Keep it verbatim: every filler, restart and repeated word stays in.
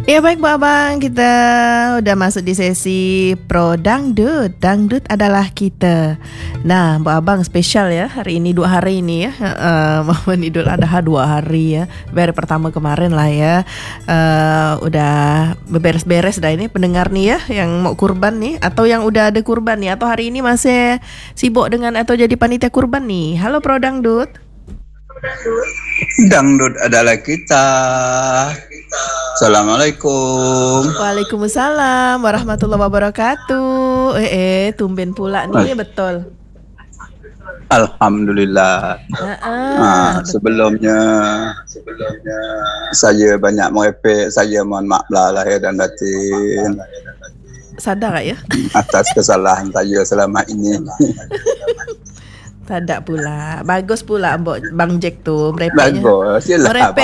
Ya baik Bu Abang, kita udah masuk di sesi Pro Dangdut. Dangdut adalah kita. Nah Bu Abang spesial ya hari ini, dua hari ini ya, uh, Momen Idul Adha dua hari ya. Hari pertama kemarin lah ya, uh, udah beberes-beres dah ini pendengar nih ya, yang mau kurban nih atau yang udah ada kurban nih, atau hari ini masih sibuk dengan atau jadi panitia kurban nih. Halo Pro Dangdut. Dangdut adalah kita. Assalamualaikum. Waalaikumsalam warahmatullahi wabarakatuh. Eh, eh tumben pula nih, betul. Alhamdulillah. Uh-uh, ah, sebelumnya, sebelumnya saya banyak merepek. Saya mohon maaf lah lahir dan batin. Sadar gak ya? Atas kesalahan saya selama ini. Tak ada pula. Bagus pula Bang Jack tu merepeknya. Bagus, yelah Merepek